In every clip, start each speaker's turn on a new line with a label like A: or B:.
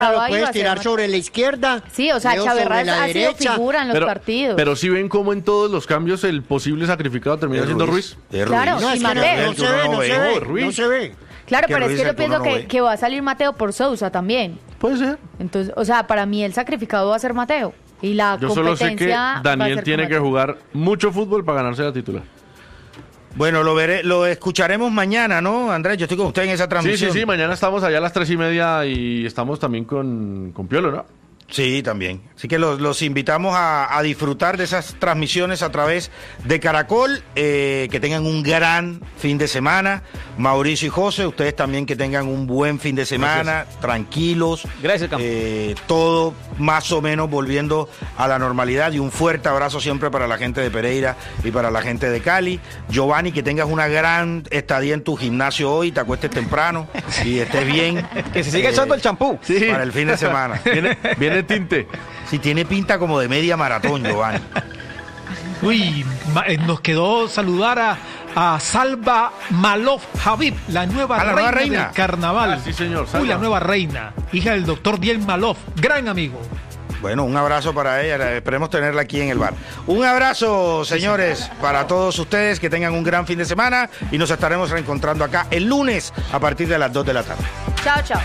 A: Lo puedes tirar sobre la izquierda.
B: Sí, o sea,
A: Leo
B: Chaverra
A: sobre la
B: ha sido
A: derecha.
B: figura en los partidos.
C: Pero si ven cómo en todos los cambios el posible sacrificado termina siendo Ruiz.
B: Claro,
A: No,
B: y
A: es que
B: Mateo.
A: no se ve, no se ve,
C: Ruiz.
A: no se ve.
B: Claro,
D: que
B: pero es
D: Ruiz
B: que yo
D: el que uno
B: pienso
D: no
B: que,
D: ve.
B: que va a salir Mateo por Sousa también.
C: Puede ser.
B: Entonces, o sea, para mí el sacrificado va a ser Mateo. Y la
C: Yo solo sé que
B: competencia va a
C: Daniel
B: ser
C: tiene
B: con
C: que
B: Mateo.
C: jugar mucho fútbol para ganarse la titular.
D: Bueno, lo escucharemos mañana, ¿no, Andrés? Yo estoy con usted en esa
C: Sí,
D: transmisión.
C: sí, mañana estamos allá a las 3:30 y estamos también con Piolo, ¿no?
D: Sí, también. Así que los invitamos a disfrutar de esas transmisiones a través de Caracol. Que tengan un gran fin de semana. Mauricio y José, ustedes también que tengan un buen fin de semana, tranquilos.
E: Gracias, Campo.
D: Todo más o menos volviendo a la normalidad. Y un fuerte abrazo siempre para la gente de Pereira y para la gente de Cali. Giovanni, que tengas una gran estadía en tu gimnasio hoy, te acuestes temprano y estés bien.
E: Que se siga echando el champú.
C: Sí.
D: Para el fin de semana.
C: Viene tinte.
D: Si tiene pinta como de media maratón, Giovanni.
F: Uy, nos quedó saludar a Salva Malov Habib, la nueva
D: ¿A la nueva
F: reina
D: reina?
F: del carnaval.
C: Ah, sí, señor,
F: Uy,
C: Salva.
F: la nueva reina, hija del doctor Diel Malov, gran amigo.
D: Bueno, un abrazo para ella, esperemos tenerla aquí en el bar. Un abrazo, señores, para todos ustedes, que tengan un gran fin de semana y nos estaremos reencontrando acá el lunes a partir de las 2 de la tarde.
B: Chao, chao.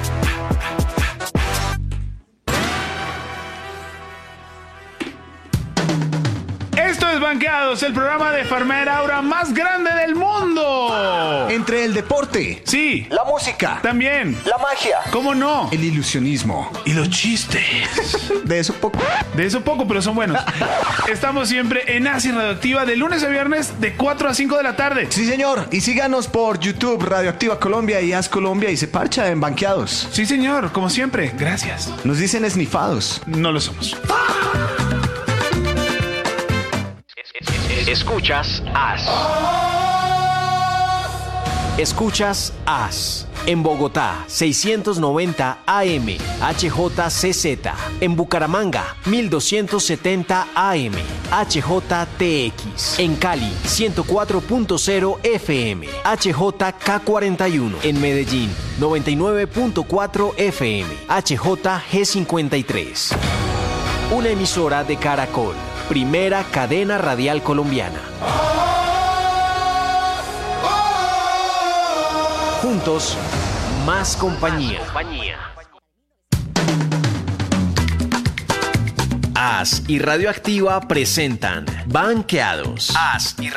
G: Esto es Banqueados, el programa de Farmer Aura más grande del mundo.
H: Entre el deporte,
G: Sí,
H: la música,
G: también.
H: la magia,
G: ¿Cómo no?
H: el ilusionismo.
G: Y los chistes.
H: De eso poco.
G: De eso poco, pero son buenos. Estamos siempre en Asia Radioactiva de lunes a viernes de 4 a 5 de la tarde.
H: Sí, señor. Y síganos por YouTube, Radioactiva Colombia y Haz Colombia y se parcha en Banqueados.
G: Sí, señor, como siempre. Gracias.
H: Nos dicen esnifados.
G: No lo somos.
I: Escuchas As. Escuchas As. En Bogotá, 690 AM, HJCZ. En Bucaramanga, 1270 AM, HJTX. En Cali, 104.0 FM, HJK41. En Medellín, 99.4 FM, HJG53. Una emisora de Caracol, primera cadena radial colombiana. Juntos, más compañía. As y Radioactiva presentan Banqueados. As y